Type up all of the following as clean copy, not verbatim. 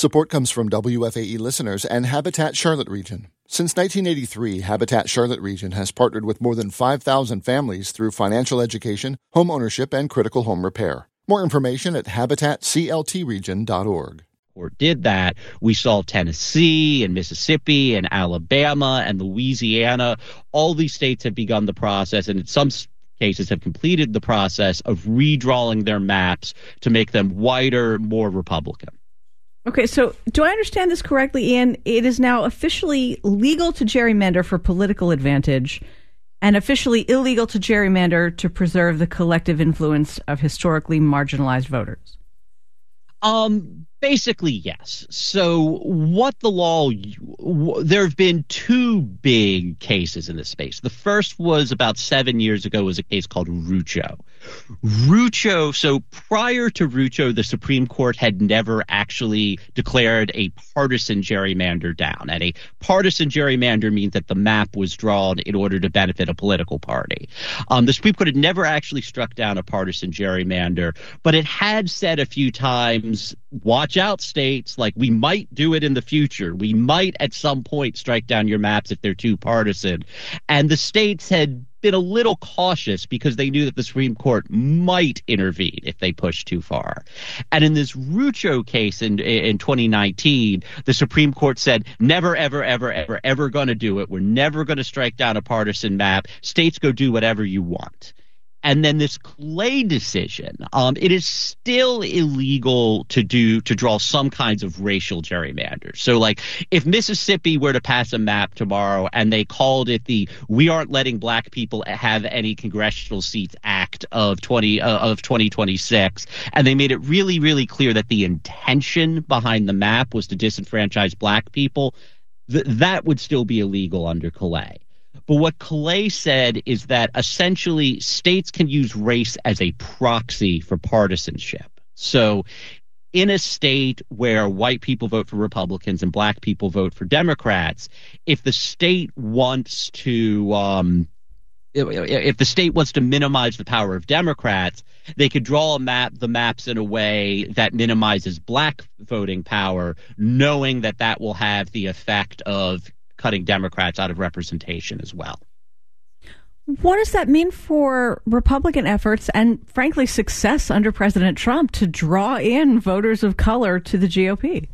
Support comes from WFAE listeners and Habitat Charlotte Region. Since 1983, Habitat Charlotte Region has partnered with more than 5,000 families through financial education, home ownership, and critical home repair. More information at habitatcltregion.org. Or did that, we saw Tennessee and Mississippi and Alabama and Louisiana. All these states have begun the process, and in some cases have completed the process of redrawing their maps to make them whiter, more Republican. Okay, so do I understand this correctly, Ian? It is now officially legal to gerrymander for political advantage and officially illegal to gerrymander to preserve the collective influence of historically marginalized voters. Basically, yes. So what the law, there have been two big cases in this space. The first was about 7 years ago, was a case called Rucho. So prior to Rucho, the Supreme Court had never actually declared a partisan gerrymander down. And a partisan gerrymander means that the map was drawn in order to benefit a political party. The Supreme Court had never actually struck down a partisan gerrymander, but it had said a few times, watch out, states, like we might do it in the future. We might at some point strike down your maps if they're too partisan. And the states had been a little cautious because they knew that the Supreme Court might intervene if they pushed too far. And in this Rucho case in 2019, the Supreme Court said, never, ever, ever, ever, ever going to do it. We're never going to strike down a partisan map. States go do whatever you want. And then this Clay decision, it is still illegal to draw some kinds of racial gerrymanders. So like if Mississippi were to pass a map tomorrow and they called it the "We Aren't Letting Black People Have Any Congressional Seats Act of 2026, and they made it really, really clear that the intention behind the map was to disenfranchise black people, that would still be illegal under Clay. But what Clay said is that essentially states can use race as a proxy for partisanship. So in a state where white people vote for Republicans and black people vote for Democrats, if the state wants to minimize the power of Democrats, they could draw the maps in a way that minimizes black voting power, knowing that that will have the effect of cutting Democrats out of representation as well. What does that mean for Republican efforts and, frankly, success under President Trump to draw in voters of color to the GOP?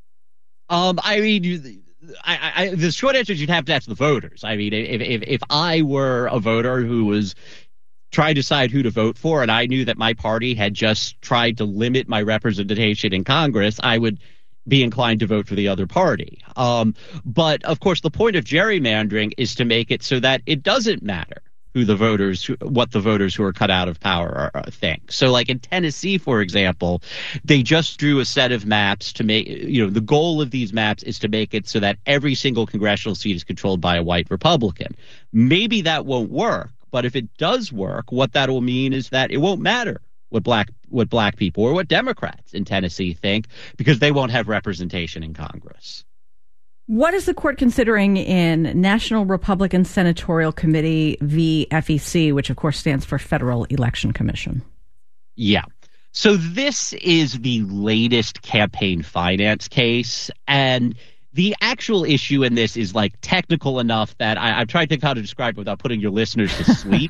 The short answer is you'd have to ask the voters. I mean, if I were a voter who was trying to decide who to vote for and I knew that my party had just tried to limit my representation in Congress, I would be inclined to vote for the other party. But, of course, the point of gerrymandering is to make it so that it doesn't matter what the voters who are cut out of power think. So, like in Tennessee, for example, they just drew a set of maps to make, the goal of these maps is to make it so that every single congressional seat is controlled by a white Republican. Maybe that won't work, but if it does work, what that will mean is that it won't matter what black people or what Democrats in Tennessee think, because they won't have representation in Congress. What is the court considering in National Republican Senatorial Committee v. FEC, which of course stands for Federal Election Commission? Yeah. So this is the latest campaign finance case, and the actual issue in this is like technical enough that I've tried to kind of describe it without putting your listeners to sleep.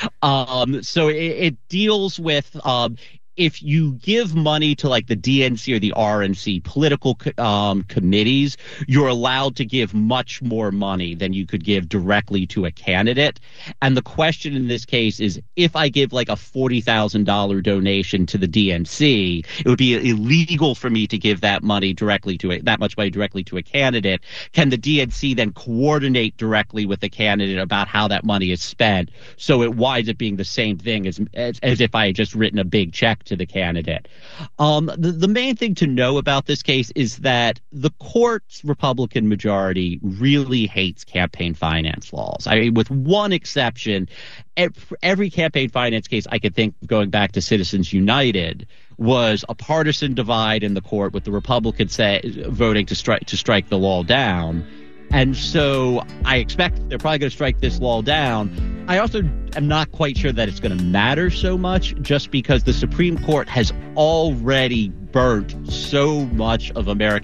So it deals with if you give money to like the DNC or the RNC political committees, you're allowed to give much more money than you could give directly to a candidate. And the question in this case is, if I give like a $40,000 donation to the DNC, it would be illegal for me to give that much money directly to a candidate. Can the DNC then coordinate directly with the candidate about how that money is spent, so it winds up being the same thing as if I had just written a big check to the candidate? The main thing to know about this case is that the court's Republican majority really hates campaign finance laws. I mean, with one exception, every campaign finance case I could think of going back to Citizens United was a partisan divide in the court, with the Republicans voting to strike the law down. And so I expect they're probably going to strike this law down. I also am not quite sure that it's going to matter so much, just because the Supreme Court has already burnt so much of American